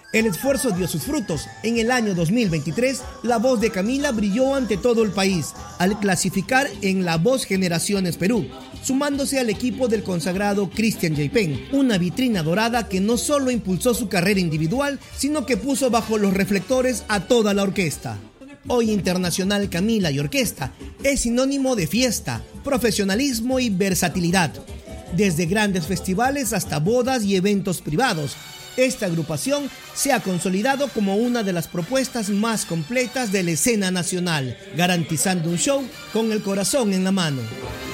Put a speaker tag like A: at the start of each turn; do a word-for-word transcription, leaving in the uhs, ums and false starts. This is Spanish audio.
A: El esfuerzo dio sus frutos. En el año dos mil veintitrés, la voz de Camila brilló ante todo el país al clasificar en La Voz Generaciones Perú, sumándose al equipo del consagrado Cristian Yaipen, una vitrina dorada que no solo impulsó su carrera individual, sino que puso bajo los reflectores a toda la orquesta. Hoy internacional Camila y Orquesta es sinónimo de fiesta, profesionalismo y versatilidad. Desde grandes festivales hasta bodas y eventos privados, esta agrupación se ha consolidado como una de las propuestas más completas de la escena nacional, garantizando un show con el corazón en la mano.